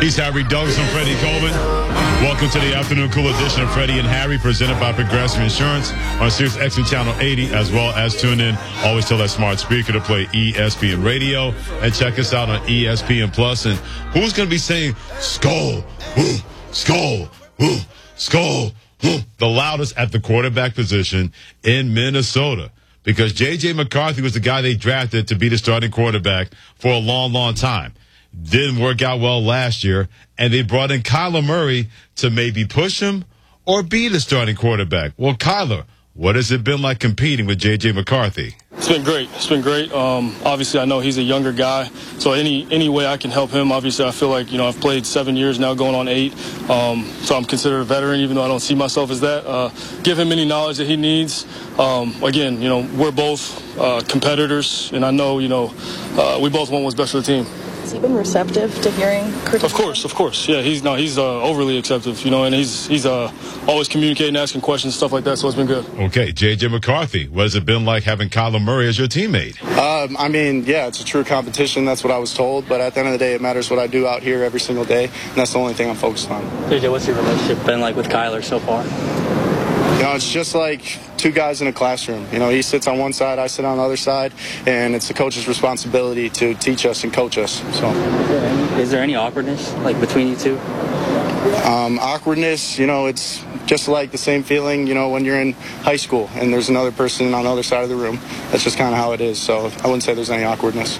He's Harry Douglas and Freddie Coleman. Welcome to the afternoon cool edition of Freddie and Harry, presented by Progressive Insurance on Sirius XM Channel 80, as well as tune in. Always tell that smart speaker to play ESPN Radio and check us out on ESPN Plus. And who's going to be saying "Skull, woo, skull, woo, skull"? The loudest at the quarterback position in Minnesota, because J.J. McCarthy was the guy they drafted to be the starting quarterback for a long, long time. Didn't work out well last year, and they brought in Kyler Murray to maybe push him or be the starting quarterback. Well, Kyler, what has it been like competing with J.J. McCarthy? It's been great. It's been great. Obviously, I know he's a younger guy, so any way I can help him. Obviously, I feel like, I've played 7 years now, going on 8, so I'm considered a veteran, even though I don't see myself as that. Give him any knowledge that he needs. Again, we're both competitors, and I know, we both want what's best for the team. Has he been receptive to hearing criticism? Of course. Yeah, he's overly acceptive, and he's always communicating, asking questions, stuff like that, so it's been good. Okay, J.J. McCarthy, what has it been like having Kyler Murray as your teammate? It's a true competition. That's what I was told, but at the end of the day, it matters what I do out here every single day, and that's the only thing I'm focused on. JJ, what's your relationship been like with Kyler so far? It's just like two guys in a classroom. He sits on one side, I sit on the other side, and it's the coach's responsibility to teach us and coach us. So, is there any awkwardness between you two? Awkwardness, it's just like the same feeling, when you're in high school and there's another person on the other side of the room. That's just kind of how it is. So I wouldn't say there's any awkwardness.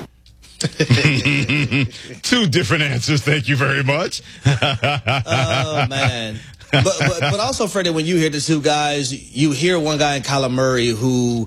Two different answers. Thank you very much. Oh, man. But also, Freddie, when you hear the two guys, you hear one guy in Kyler Murray who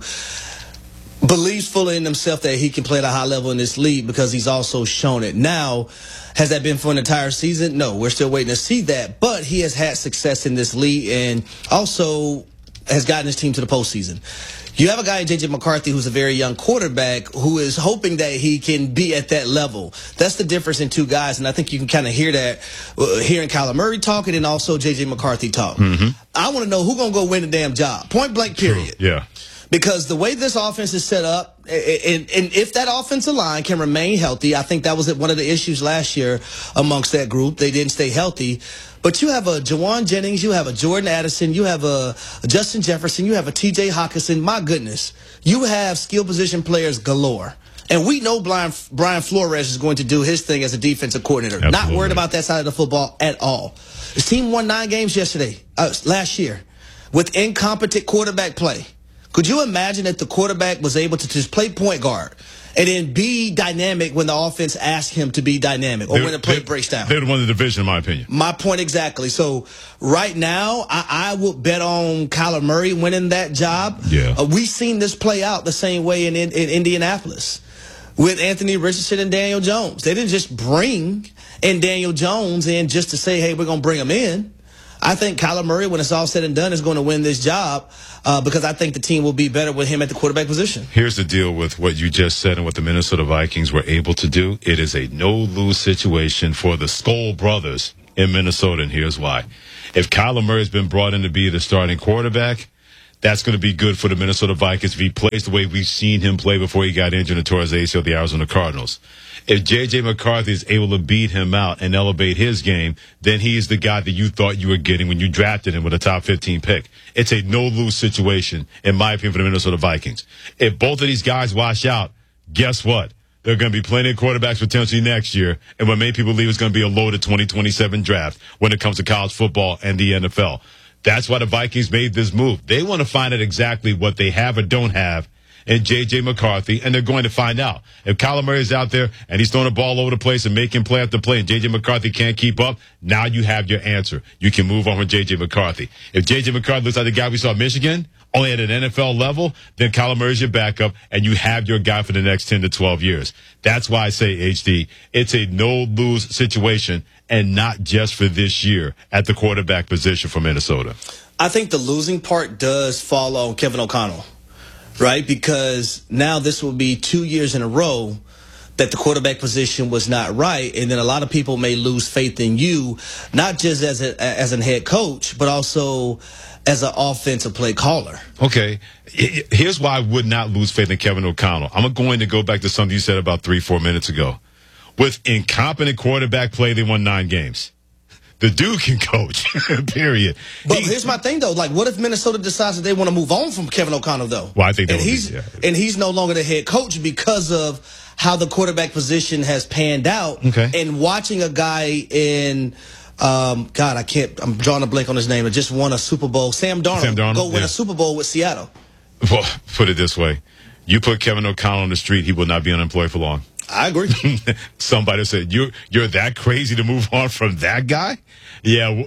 believes fully in himself that he can play at a high level in this league because he's also shown it. Now, has that been for an entire season? No, we're still waiting to see that. But he has had success in this league and also has gotten his team to the postseason. You have a guy in J.J. McCarthy who's a very young quarterback who is hoping that he can be at that level. That's the difference in two guys, and I think you can kind of hear that hearing Kyler Murray talking and also J.J. McCarthy talk. Mm-hmm. I want to know who's going to go win the damn job. Point blank, period. True. Yeah. Because the way this offense is set up, and if that offensive line can remain healthy, I think that was one of the issues last year amongst that group. They didn't stay healthy. But you have a Jawan Jennings, you have a Jordan Addison, you have a Justin Jefferson, you have a T.J. Hockenson. My goodness, you have skill position players galore. And we know Brian Flores is going to do his thing as a defensive coordinator. Absolutely. Not worried about that side of the football at all. His team won 9 games last year, with incompetent quarterback play. Could you imagine if the quarterback was able to just play point guard and then be dynamic when the offense asks him to be dynamic or when the play breaks down? They'd won the division, in my opinion. My point exactly. So right now, I would bet on Kyler Murray winning that job. Yeah. We've seen this play out the same way in Indianapolis with Anthony Richardson and Daniel Jones. They didn't just bring in Daniel Jones in just to say, hey, we're going to bring him in. I think Kyler Murray, when it's all said and done, is going to win this job because I think the team will be better with him at the quarterback position. Here's the deal with what you just said and what the Minnesota Vikings were able to do. It is a no-lose situation for the Skull brothers in Minnesota, and here's why. If Kyler Murray has been brought in to be the starting quarterback, that's going to be good for the Minnesota Vikings if he plays the way we've seen him play before he got injured and tore his ACL with the Arizona Cardinals. If J.J. McCarthy is able to beat him out and elevate his game, then he's the guy that you thought you were getting when you drafted him with a top 15 pick. It's a no-lose situation, in my opinion, for the Minnesota Vikings. If both of these guys wash out, guess what? There are going to be plenty of quarterbacks potentially next year, and what many people believe is going to be a loaded 2027 draft when it comes to college football and the NFL. That's why the Vikings made this move. They want to find out exactly what they have or don't have in J.J. McCarthy, and they're going to find out. If Kyler Murray is out there and he's throwing the ball over the place and making play after play and J.J. McCarthy can't keep up, now you have your answer. You can move on with J.J. McCarthy. If J.J. McCarthy looks like the guy we saw at Michigan, only at an NFL level, then Kyler Murray's your backup, and you have your guy for the next 10 to 12 years. That's why I say, HD, it's a no-lose situation, and not just for this year at the quarterback position for Minnesota. I think the losing part does fall on Kevin O'Connell, right? Because now this will be 2 years in a row that the quarterback position was not right, and then a lot of people may lose faith in you, not just as a head coach, but also as an offensive play caller. Okay, here's why I would not lose faith in Kevin O'Connell. I'm going to go back to something you said about 3-4 minutes ago. With incompetent quarterback play, they won 9 games. The dude can coach, period. But here's my thing, though. Like, what if Minnesota decides that they want to move on from Kevin O'Connell, though? Well, I think and he's no longer the head coach because of how the quarterback position has panned out. Okay. And watching a guy in, I'm drawing a blank on his name. It just won a Super Bowl. Sam Darnold go win a Super Bowl with Seattle. Well, put it this way. You put Kevin O'Connell on the street, he will not be unemployed for long. I agree. Somebody said, you're that crazy to move on from that guy? Yeah,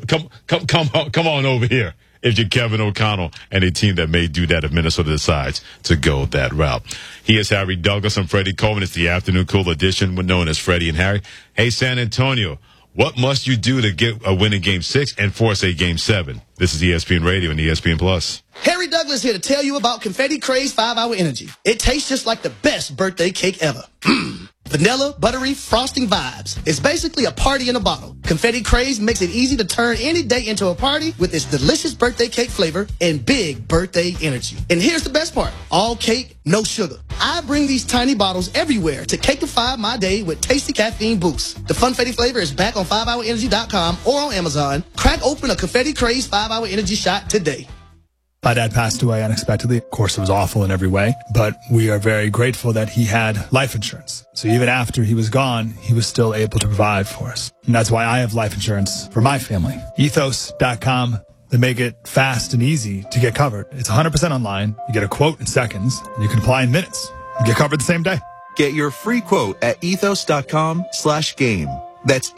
come on over here if you're Kevin O'Connell and a team that may do that if Minnesota decides to go that route. He is Harry Douglas. I'm Freddie Coleman. It's the Afternoon Cool edition, known as Freddie and Harry. Hey, San Antonio, what must you do to get a win in Game 6 and force a Game 7? This is ESPN Radio and ESPN Plus. Harry Douglas here to tell you about Confetti Craze 5-Hour Energy. It tastes just like the best birthday cake ever. Vanilla, buttery, frosting vibes. It's basically a party in a bottle. Confetti Craze makes it easy to turn any day into a party with its delicious birthday cake flavor and big birthday energy. And here's the best part. All cake, no sugar. I bring these tiny bottles everywhere to cakeify my day with tasty caffeine boosts. The Funfetti flavor is back on 5hourenergy.com or on Amazon. Crack open a Confetti Craze 5-Hour Energy shot today. My dad passed away unexpectedly. Of course, it was awful in every way, but we are very grateful that he had life insurance. So even after he was gone, he was still able to provide for us. And that's why I have life insurance for my family. Ethos.com. They make it fast and easy to get covered. It's 100% online. You get a quote in seconds, and you can apply in minutes. You get covered the same day. Get your free quote at ethos.com/game. That's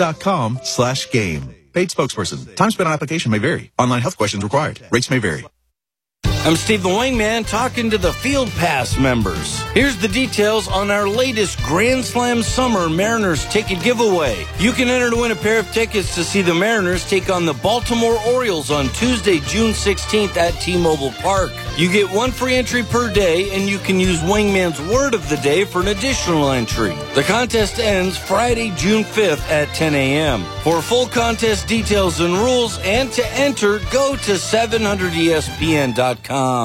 ethos.com/game. Paid spokesperson. Time spent on application may vary. Online health questions required. Rates may vary. I'm Steve the Wingman talking to the Field Pass members. Here's the details on our latest Grand Slam Summer Mariners ticket giveaway. You can enter to win a pair of tickets to see the Mariners take on the Baltimore Orioles on Tuesday, June 16th at T-Mobile Park. You get 1 free entry per day, and you can use Wingman's Word of the Day for an additional entry. The contest ends Friday, June 5th at 10 a.m. For full contest details and rules and to enter, go to 700ESPN.com.